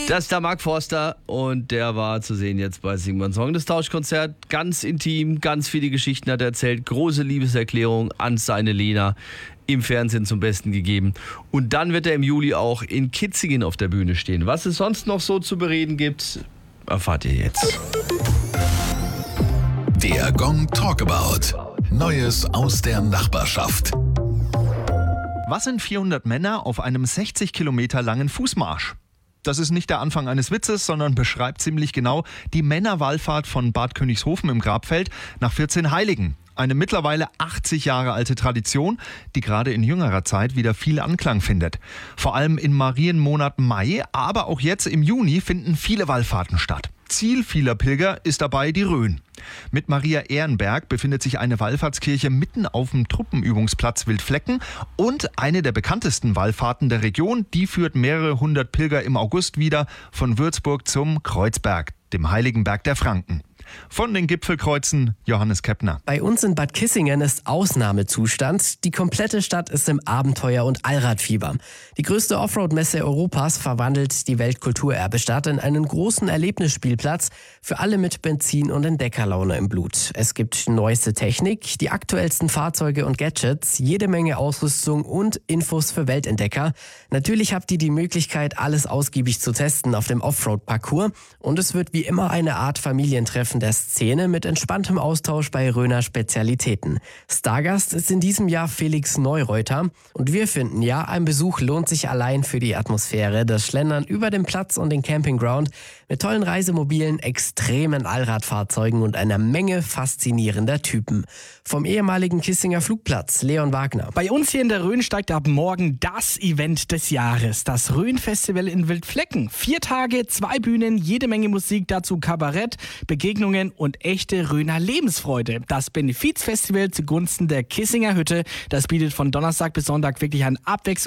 Das ist der Mark Forster und der war zu sehen jetzt bei Sing mein Song. Das Tauschkonzert, ganz intim, ganz viele Geschichten hat er erzählt, große Liebeserklärung an seine Lena im Fernsehen zum Besten gegeben. Und dann wird er im Juli auch in Kitzingen auf der Bühne stehen. Was es sonst noch so zu bereden gibt, erfahrt ihr jetzt. Der Gong Talkabout. Neues aus der Nachbarschaft. Was sind 400 Männer auf einem 60 Kilometer langen Fußmarsch? Das ist nicht der Anfang eines Witzes, sondern beschreibt ziemlich genau die Männerwallfahrt von Bad Königshofen im Grabfeld nach 14 Heiligen. Eine mittlerweile 80 Jahre alte Tradition, die gerade in jüngerer Zeit wieder viel Anklang findet. Vor allem im Marienmonat Mai, aber auch jetzt im Juni finden viele Wallfahrten statt. Ziel vieler Pilger ist dabei die Rhön. Mit Maria Ehrenberg befindet sich eine Wallfahrtskirche mitten auf dem Truppenübungsplatz Wildflecken und eine der bekanntesten Wallfahrten der Region, die führt mehrere hundert Pilger im August wieder von Würzburg zum Kreuzberg, dem Heiligen Berg der Franken. Von den Gipfelkreuzen Johannes Keppner. Bei uns in Bad Kissingen ist Ausnahmezustand. Die komplette Stadt ist im Abenteuer- und Allradfieber. Die größte Offroad-Messe Europas verwandelt die Weltkulturerbestadt in einen großen Erlebnisspielplatz für alle mit Benzin- und Entdeckerlaune im Blut. Es gibt neueste Technik, die aktuellsten Fahrzeuge und Gadgets, jede Menge Ausrüstung und Infos für Weltentdecker. Natürlich habt ihr die Möglichkeit, alles ausgiebig zu testen auf dem Offroad-Parcours. Und es wird wie immer eine Art Familientreffen der Szene mit entspanntem Austausch bei Rhöner Spezialitäten. Stargast ist in diesem Jahr Felix Neureuter und wir finden ja, ein Besuch lohnt sich allein für die Atmosphäre, das Schlendern über den Platz und den Campingground mit tollen Reisemobilen, extremen Allradfahrzeugen und einer Menge faszinierender Typen. Vom ehemaligen Kissinger Flugplatz, Leon Wagner. Bei uns hier in der Rhön steigt ab morgen das Event des Jahres, das Rhön-Festival in Wildflecken. 4 Tage, 2 Bühnen, jede Menge Musik, dazu Kabarett, Begegnungen und echte Rhöner Lebensfreude. Das Benefizfestival zugunsten der Kissinger Hütte, das bietet von Donnerstag bis Sonntag wirklich ein abwechslungsreiches